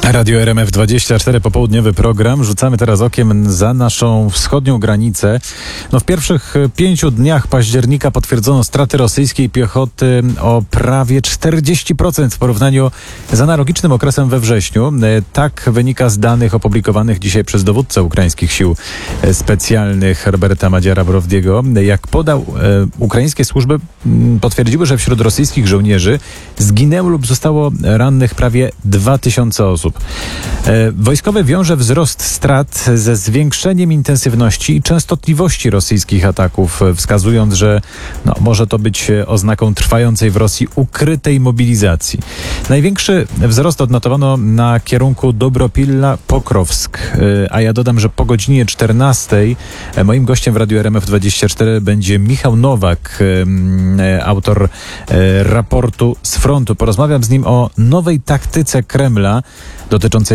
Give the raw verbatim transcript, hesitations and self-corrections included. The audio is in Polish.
Radio R M F dwadzieścia cztery, popołudniowy program. Rzucamy teraz okiem za naszą wschodnią granicę. No, w pierwszych pięciu dniach października potwierdzono straty rosyjskiej piechoty o prawie czterdzieści procent w porównaniu z analogicznym okresem we wrześniu. Tak wynika z danych opublikowanych dzisiaj przez dowódcę ukraińskich sił specjalnych Roberta Madziara-Brovdiego. Jak podał, e, ukraińskie służby potwierdziły, że wśród rosyjskich żołnierzy zginęło lub zostało rannych prawie dwa tysiące osób. Wojskowy wiąże wzrost strat ze zwiększeniem intensywności i częstotliwości rosyjskich ataków, wskazując, że no, może to być oznaką trwającej w Rosji ukrytej mobilizacji. Największy wzrost odnotowano na kierunku Dobropilla-Pokrowsk, a ja dodam, że po godzinie czternastej moim gościem w Radiu R M F dwadzieścia cztery będzie Michał Nowak, autor raportu z frontu. Porozmawiam z nim o nowej taktyce Kremla dotyczącej